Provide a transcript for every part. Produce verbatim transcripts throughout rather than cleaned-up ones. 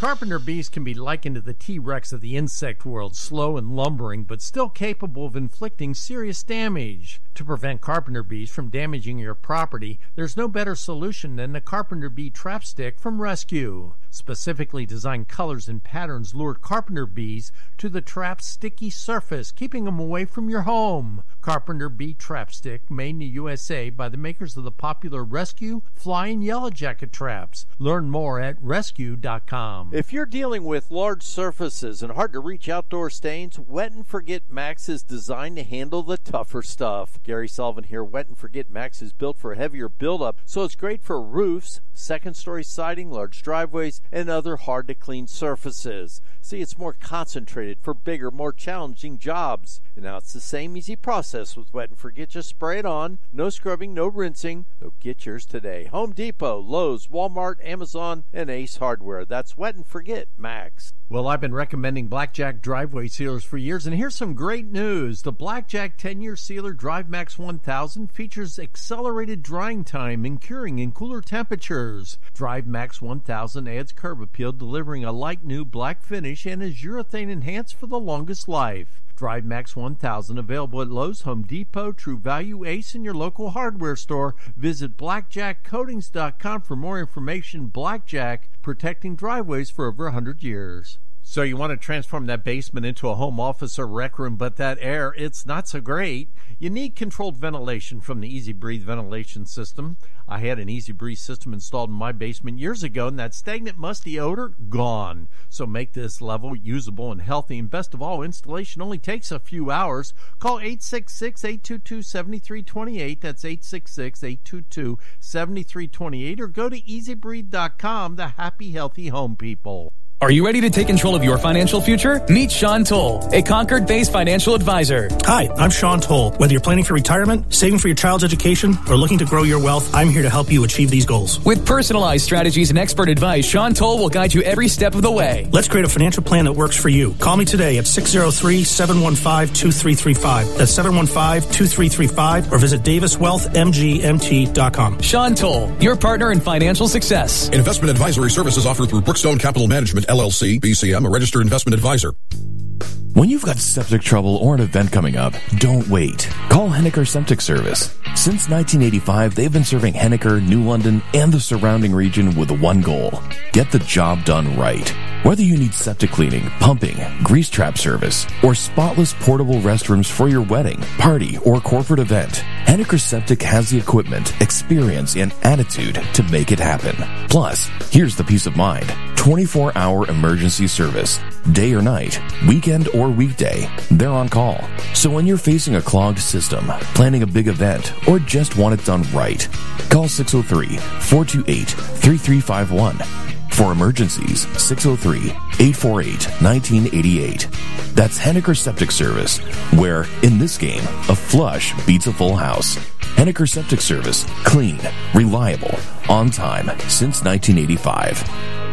Carpenter bees can be likened to the T-Rex of the insect world, slow and lumbering, but still capable of inflicting serious damage. To prevent carpenter bees from damaging your property, there's no better solution than the Carpenter Bee Trap Stick from Rescue. Specifically designed colors and patterns lure carpenter bees to the trap's sticky surface, keeping them away from your home. Carpenter Bee Trap Stick, made in the U S A by the makers of the popular Rescue, Fly, and Yellow Jacket traps. Learn more at rescue dot com. If you're dealing with large surfaces and hard-to-reach outdoor stains, Wet and Forget Max is designed to handle the tougher stuff. Gary Sullivan here. Wet and Forget Max is built for heavier buildup, so it's great for roofs, second-story siding, large driveways, and other hard-to-clean surfaces. See, it's more concentrated for bigger, more challenging jobs. And now it's the same easy process with Wet and Forget. Just spray it on. No scrubbing, no rinsing. So get yours today. Home Depot, Lowe's, Walmart, Amazon, and Ace Hardware. That's Wet and Forget Max. Well, I've been recommending Blackjack driveway sealers for years, and here's some great news. The Blackjack ten-year sealer Drive Max one thousand features accelerated drying time and curing in cooler temperatures. Drive Max one thousand adds curb appeal, delivering a light new black finish, and is urethane enhanced for the longest life. Drive Max one thousand available at Lowe's, Home Depot, True Value, Ace, and your local hardware store. Visit blackjack coatings dot com for more information. Blackjack, protecting driveways for over one hundred years. So you want to transform that basement into a home office or rec room, but that air, it's not so great. You need controlled ventilation from the Easy Breathe ventilation system. I had an Easy Breathe system installed in my basement years ago, and that stagnant, musty odor, gone. So make this level usable and healthy, and best of all, installation only takes a few hours. Call eight six six, eight two two, seven three two eight. That's eight six six, eight two two, seven three two eight, or go to easy breathe dot com, the happy, healthy home people. Are you ready to take control of your financial future? Meet Sean Toll, a Concord-based financial advisor. Hi, I'm Sean Toll. Whether you're planning for retirement, saving for your child's education, or looking to grow your wealth, I'm here to help you achieve these goals. With personalized strategies and expert advice, Sean Toll will guide you every step of the way. Let's create a financial plan that works for you. Call me today at six oh three, seven one five, two three three five. That's seven one five, two three three five, or visit davis wealth m g m t dot com. Sean Toll, your partner in financial success. Investment advisory services offered through Brookstone Capital Management, L L C, B C M, a registered investment advisor. When you've got septic trouble or an event coming up, don't wait. Call Henniker Septic Service. Since nineteen eighty-five, they've been serving Henniker, New London, and the surrounding region with one goal: get the job done right. Whether you need septic cleaning, pumping, grease trap service, or spotless portable restrooms for your wedding, party, or corporate event, Henniker Septic has the equipment, experience, and attitude to make it happen. Plus, here's the peace of mind: twenty-four hour emergency service. Day or night, weekend or weekday, they're on call. So when you're facing a clogged system, planning a big event, or just want it done right, call six oh three, four two eight, three three five one. For emergencies, six oh three, eight four eight, one nine eight eight. That's Henniker Septic Service, where, in this game, a flush beats a full house. Henniker Septic Service. Clean, reliable, on time, since nineteen eighty-five.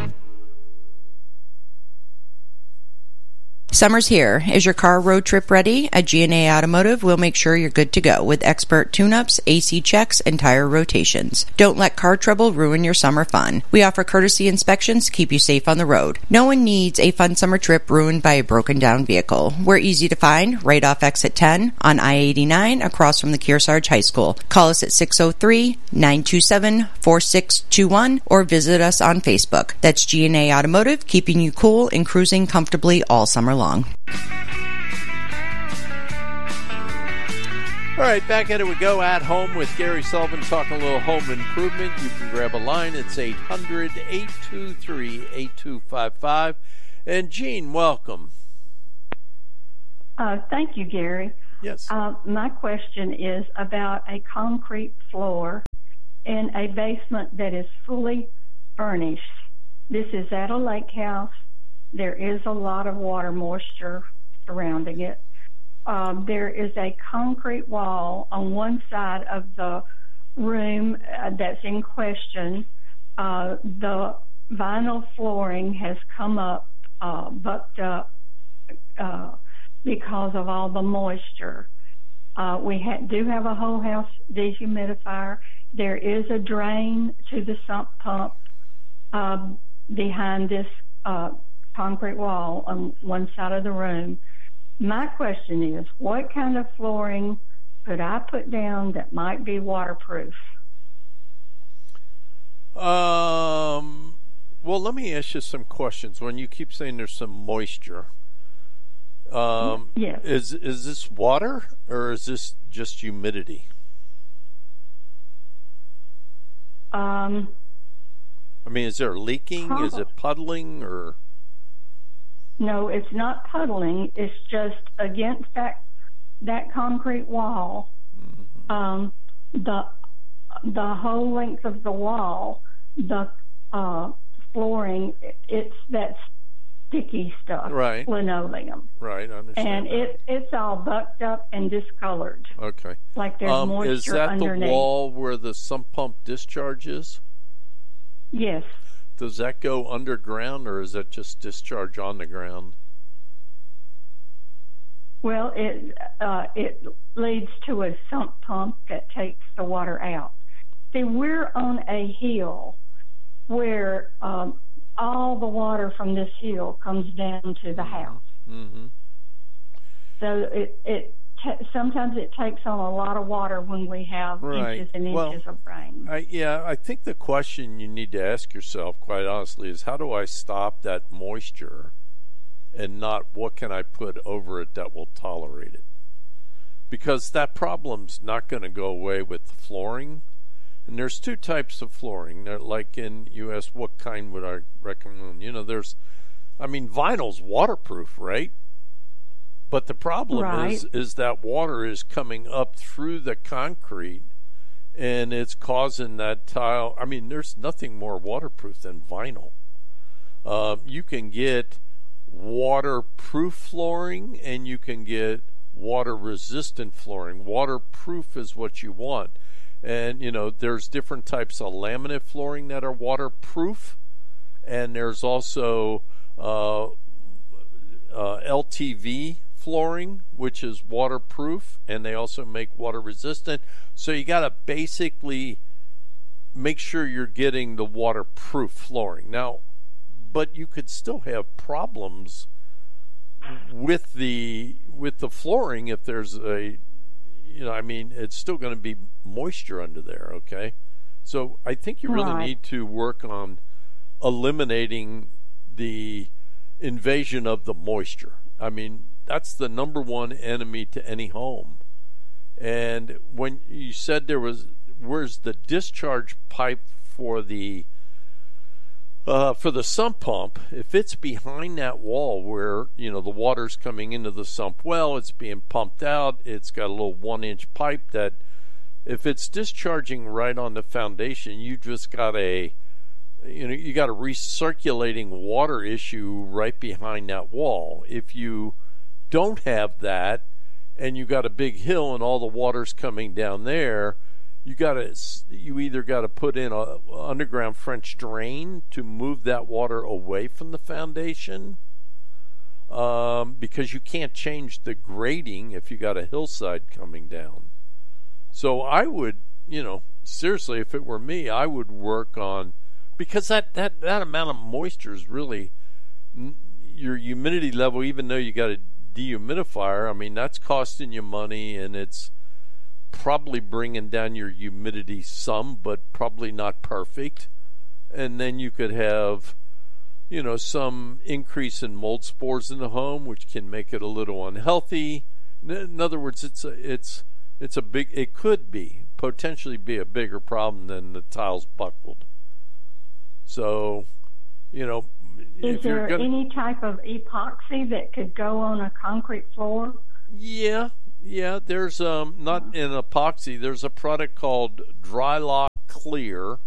Summer's here. Is your car road trip ready? At G and A Automotive, we'll make sure you're good to go with expert tune-ups, A C checks, and tire rotations. Don't let car trouble ruin your summer fun. We offer courtesy inspections to keep you safe on the road. No one needs a fun summer trip ruined by a broken-down vehicle. We're easy to find right off exit ten on I eighty-nine across from the Kearsarge High School. Call us at six oh three, nine two seven, four six two one or visit us on Facebook. That's G and A Automotive, keeping you cool and cruising comfortably all summer long. Long. All right, back at it we go. At Home with Gary Sullivan, talking a little home improvement. You can grab a line. It's eight hundred, eight two three, eight two five five. And Jean, welcome. Uh, thank you, Gary. Yes. Uh, my question is about a concrete floor in a basement that is fully furnished. This is at a lake house. There is a lot of water moisture surrounding it. Um, there is a concrete wall on one side of the room uh, that's in question. Uh, the vinyl flooring has come up, uh, bucked up uh, because of all the moisture. Uh, we ha- do have a whole house dehumidifier. There is a drain to the sump pump uh, behind this uh, concrete wall on one side of the room. My question is, what kind of flooring could I put down that might be waterproof? Um. Well, let me ask you some questions. When you keep saying there's some moisture, um, yes. is is this water or is this just humidity? Um. I mean, is there leaking? Probably. Is it puddling or? No, it's not puddling. It's just against that that concrete wall. Mm-hmm. Um, the the whole length of the wall, the uh, flooring, it's that sticky stuff, right? Linoleum, right? I understand. And that. it it's all bucked up and discolored. Okay. Like there's um, moisture is that underneath. the wall where the sump pump discharge is? Yes. Does that go underground or is that just discharge on the ground? Well, it uh, it leads to a sump pump that takes the water out. See, we're on a hill where um, all the water from this hill comes down to the house. Mm-hmm. So it it t- sometimes it takes on a lot of water when we have right. inches and well, inches of rain. I, yeah, I think the question you need to ask yourself, quite honestly, is how do I stop that moisture? And not what can I put over it that will tolerate it. Because that problem's not going to go away with the flooring. And there's two types of flooring. They're like in U S, what kind would I recommend? You know, there's, I mean, vinyl's waterproof, right? But the problem right. is, is that water is coming up through the concrete and it's causing that tile. I mean, there's nothing more waterproof than vinyl. Um, you can get waterproof flooring and you can get water resistant flooring. Waterproof is what you want, and you know there's different types of laminate flooring that are waterproof, and there's also uh, uh, L T V flooring which is waterproof, and they also make water resistant. So you got to basically make sure you're getting the waterproof flooring. Now, but you could still have problems with the with the flooring if there's a, you know, I mean, it's still going to be moisture under there, okay? So I think you really right. need to work on eliminating the invasion of the moisture. I mean, that's the number one enemy to any home. And when you said there was, where's the discharge pipe for the Uh, for the sump pump, if it's behind that wall where, you know, the water's coming into the sump well, it's being pumped out, it's got a little one-inch pipe that if it's discharging right on the foundation, you just got a, you know, you got a recirculating water issue right behind that wall. If you don't have that and you got a big hill and all the water's coming down there, You got to. You either got to put in a underground French drain to move that water away from the foundation, um, because you can't change the grading if you got a hillside coming down. So I would, you know, seriously, if it were me, I would work on, because that that that amount of moisture is really your humidity level. Even though you got a dehumidifier, I mean that's costing you money, and it's probably bringing down your humidity some, but probably not perfect. And then you could have, you know, some increase in mold spores in the home, which can make it a little unhealthy. In other words, it's a, it's it's a big. It could be potentially be a bigger problem than the tiles buckled. So, you know, is if there you're gonna, any type of epoxy that could go on a concrete floor? Yeah. Yeah, there's um not an epoxy. There's a product called Drylock Clear,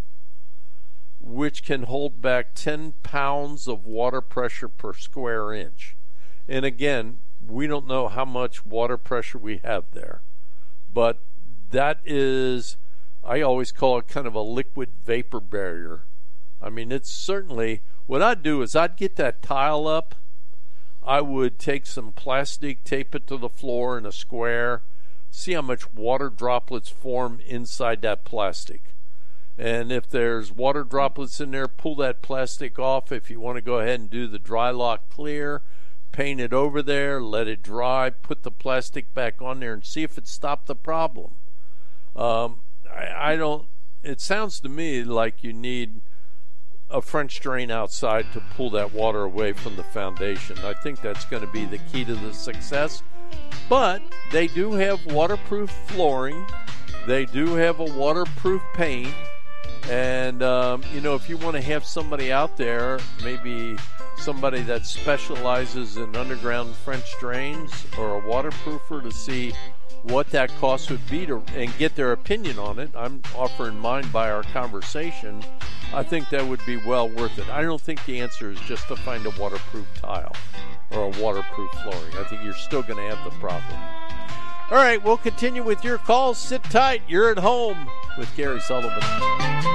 which can hold back ten pounds of water pressure per square inch. And again, we don't know how much water pressure we have there, but that is, I always call it kind of a liquid vapor barrier. I mean, it's certainly, what I'd do is I'd get that tile up. I would take some plastic, tape it to the floor in a square, see how much water droplets form inside that plastic. And if there's water droplets in there, pull that plastic off. If you want to go ahead and do the dry lock clear, paint it over there, let it dry, put the plastic back on there and see if it stopped the problem. Um, I, I don't, it sounds to me like you need a French drain outside to pull that water away from the foundation. I think that's going to be the key to the success. But they do have waterproof flooring. They do have a waterproof paint. And, um, you know, if you want to have somebody out there, maybe somebody that specializes in underground French drains or a waterproofer, to see what that cost would be to, and get their opinion on it. I'm offering mine by our conversation. I think that would be well worth it. I don't think the answer is just to find a waterproof tile or a waterproof flooring. I think you're still going to have the problem. All right, we'll continue with your calls. Sit tight. You're at home with Gary Sullivan.